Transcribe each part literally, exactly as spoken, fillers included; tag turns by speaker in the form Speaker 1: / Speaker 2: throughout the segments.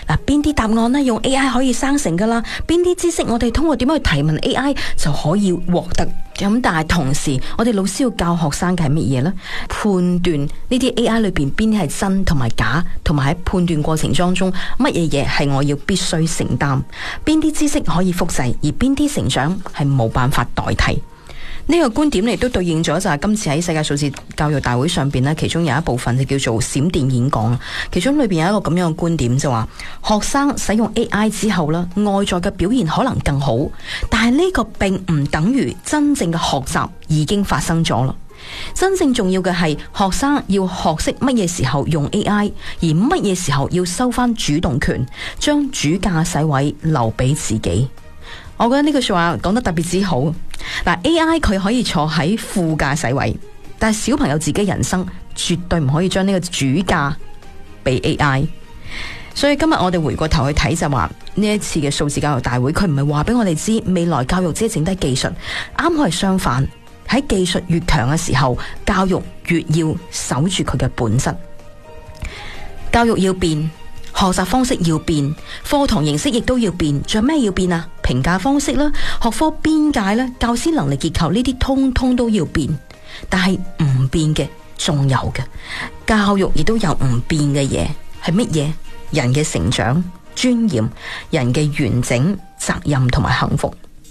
Speaker 1: 嗱，邊啲答案呢用 A I 可以生成噶啦，邊啲知識我哋通過點樣去提問 A I 就可以獲得。咁但係同時，我哋老師要教學生嘅係乜嘢呢？判斷呢啲 A I 裏邊邊啲係真同埋假，同埋喺判斷過程當中，乜嘢嘢係我要必須承擔，邊啲知識可以複製，而邊啲成長係冇辦法代替。呢個觀點亦都對應咗就係今次喺世界數字教育大會上邊呢，其中有一部分就叫做閃電演講，其中裏邊有一個咁樣嘅觀點就話，學生使用 A I 之後呢，外在嘅表現可能更好，但係呢個並唔等於真正嘅學習已經發生咗啦。真正重要嘅係學生要學識乜嘢時候用 A I， 而乜嘢時候要收翻主動權，將主駕駛位留俾自己。我覺得呢句說話講得特別之好。嗱 ，A I 佢可以坐喺副駕駛位，但係小朋友自己人生絕對唔可以將呢個主駕俾 A I。所以今日我哋回過頭去睇就話，呢一次嘅數字教育大會，佢唔係話俾我哋知未來教育只係剩低技術，啱好係相反。喺技術越強嘅時候，教育越要守住佢嘅本質。教育要變，學習方式要變，課堂形式亦都要變，仲有咩要變啊？評價方式啦，學科邊界啦，教師能力結構呢啲通通都要變。但係唔變嘅仲有嘅，教育亦都有唔變嘅嘢，係乜嘢？人嘅成長、尊嚴、人嘅完整、責任同埋幸福。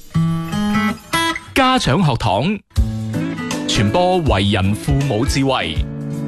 Speaker 2: 家長學堂傳播為人父母智慧。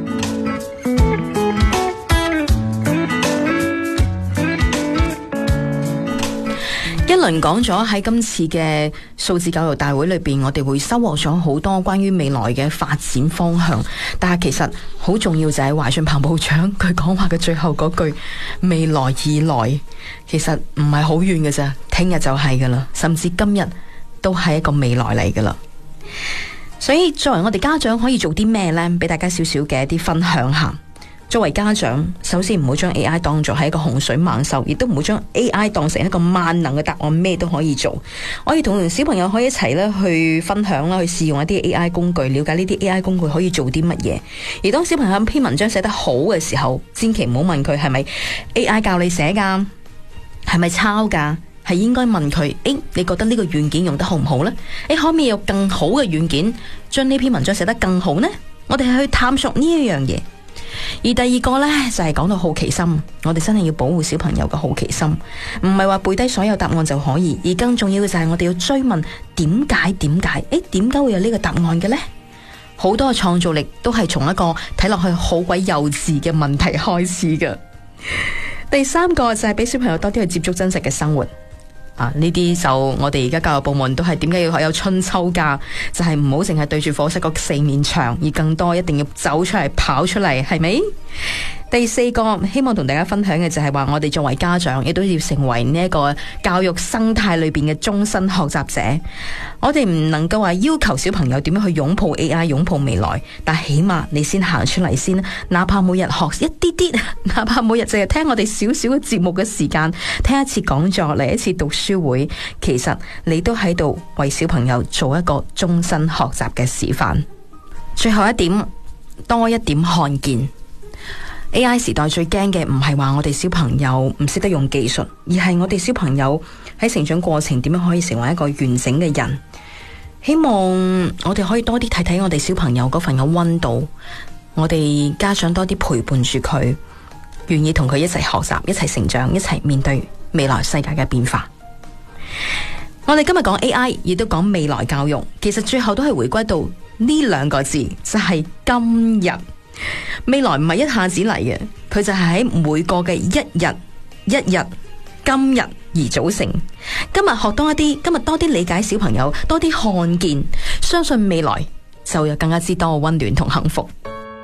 Speaker 1: 一輪講咗喺今次嘅數字教育大會裏邊，我哋會收穫咗好多關於未來嘅發展方向。但係其實好重要就係華俊鵬部長佢講話嘅最後嗰句未來以來，其實唔係好遠嘅咋，聽日就係噶啦，甚至今日都係一個未來嚟噶啦。所以作為我哋家長可以做啲咩呢？俾大家少少嘅一啲分享下。作為家長，首先唔好將 A I 當作係一個洪水猛獸，亦都唔好將 A I 當成一個萬能嘅答案，咩都可以做。我哋同小朋友可以一齊咧去分享啦，去試用一啲 A I 工具，了解呢啲 A I 工具可以做啲乜嘢。而當小朋友篇文章寫得好嘅時候，千祈唔好問佢係咪 A I 教你寫噶，係咪抄噶，係應該問佢，誒，你覺得呢個軟件用得好唔好呢？誒，可唔可以有更好嘅軟件將呢篇文章寫得更好呢？我哋係去探索呢一樣嘢。而第二個呢，就係講到好奇心，我哋真係要保護小朋友嘅好奇心，唔係話背低所有答案就可以，而更重要嘅就係我哋要追問點解點解，誒，點解會有呢個答案嘅呢？好多嘅創造力都係從一個睇落去好鬼幼稚嘅問題開始嘅。第三個就係俾小朋友多啲去接觸真實嘅生活。啊！呢啲就我哋而家教育部門都係點解要有春秋假，就係唔好淨係對住課室嗰四面牆，而更多一定要走出嚟跑出嚟，係咪？第四個希望同大家分享嘅就係話，我哋作為家長亦都要成為呢一個教育生態裏邊嘅終身學習者。我哋唔能夠話要求小朋友點樣去擁抱 A I、擁抱未來，但起碼你先行出嚟先，哪怕每日學一啲啲，哪怕每日淨係聽我哋少少嘅節目嘅時間，聽一次講座，嚟一次讀書會，其實你都喺度為小朋友做一個終身學習嘅示範。最後一點，多一點看見。A I 時代最驚嘅唔係話我哋小朋友唔識得用技術，而係我哋小朋友喺成長過程點樣可以成為一個完整嘅人。希望我哋可以多啲睇睇我哋小朋友嗰份嘅溫度，我哋家長多啲陪伴住佢，願意同佢一齊學習，一齊成長，一齊面對未來世界嘅變化。我哋今日講 A I， 亦都講未來教育，其實最後都係回歸到呢兩個字，就係今日。未來唔係一下子嚟嘅，佢就係喺每個嘅一日一日今日而組成。今日學多一啲，今日多啲理解小朋友，多啲看見，相信未來就有更加之多嘅溫暖同幸福。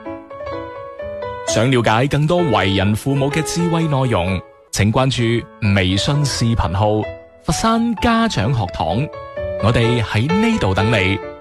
Speaker 2: 想了解更多為人父母嘅智慧內容，請關注微信視頻號佛山家長學堂。我哋喺呢度等你。